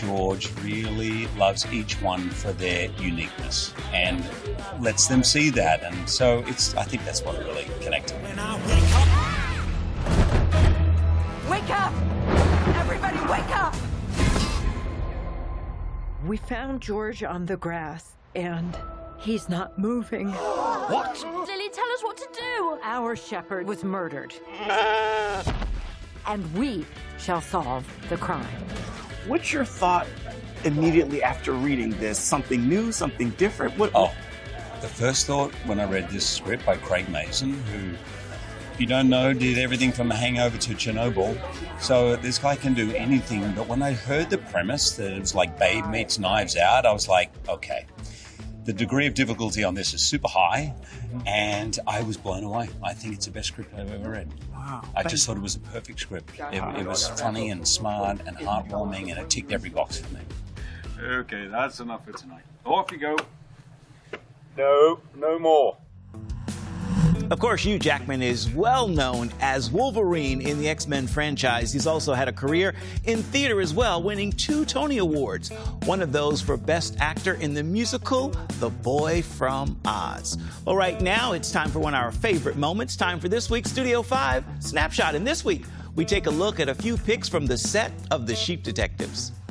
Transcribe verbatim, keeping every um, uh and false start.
George really loves each one for their uniqueness and lets them see that. And so it's, I think that's what really connected. When I wake up. Wake up! Everybody wake up! We found George on the grass, and he's not moving. What? Lily, tell us what to do. Our shepherd was murdered. And we shall solve the crime. What's your thought immediately after reading this? Something new, something different? What? Oh, the first thought when I read this script by Craig Mazin, who, if you don't know, did everything from The Hangover to Chernobyl. So this guy can do anything. But when I heard the premise that it was like Babe meets Knives Out, I was like, okay. The degree of difficulty on this is super high, and I was blown away. I think it's the best script I've ever read. Wow. I just thought it was a perfect script. It, it was funny and smart and heartwarming, and it ticked every box for me. Okay, that's enough for tonight. Off you go. No, no more. Of course, Hugh Jackman is well known as Wolverine in the X-Men franchise. He's also had a career in theater as well, winning two Tony Awards. One of those for Best Actor in the musical, The Boy from Oz. Well, right now, it's time for one of our favorite moments. Time for this week's Studio five Snapshot. And this week, we take a look at a few pics from the set of The Sheep Detectives.